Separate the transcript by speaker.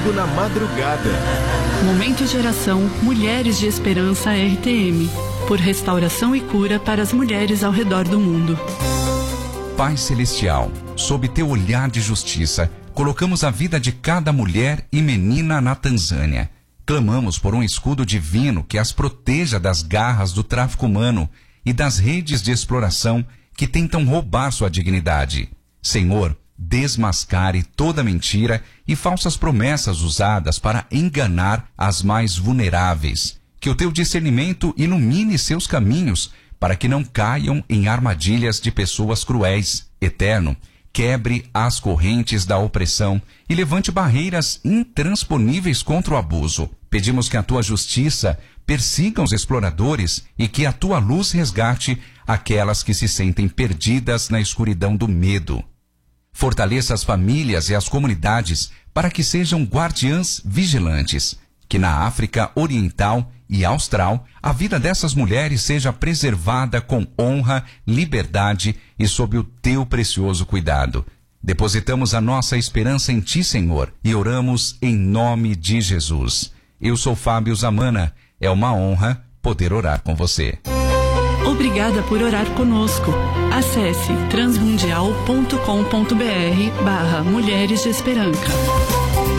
Speaker 1: Domingo na madrugada.
Speaker 2: Momento de oração Mulheres de Esperança RTM, por restauração e cura para as mulheres ao redor do mundo.
Speaker 3: Pai Celestial, sob teu olhar de justiça, colocamos a vida de cada mulher e menina na Tanzânia. Clamamos por um escudo divino que as proteja das garras do tráfico humano e das redes de exploração que tentam roubar sua dignidade. Senhor, desmascare toda mentira e falsas promessas usadas para enganar as mais vulneráveis. Que o teu discernimento ilumine seus caminhos para que não caiam em armadilhas de pessoas cruéis. Eterno, quebre as correntes da opressão e levante barreiras intransponíveis contra o abuso. Pedimos que a tua justiça persiga os exploradores e que a tua luz resgate aquelas que se sentem perdidas na escuridão do medo. Fortaleça as famílias e as comunidades para que sejam guardiãs vigilantes. Que na África Oriental e Austral a vida dessas mulheres seja preservada com honra, liberdade e sob o teu precioso cuidado. Depositamos a nossa esperança em ti, Senhor, e oramos em nome de Jesus. Eu sou Fábio Zamana. É uma honra poder orar com você.
Speaker 2: Obrigada por orar conosco. Acesse transmundial.com.br/Mulheres de Esperança.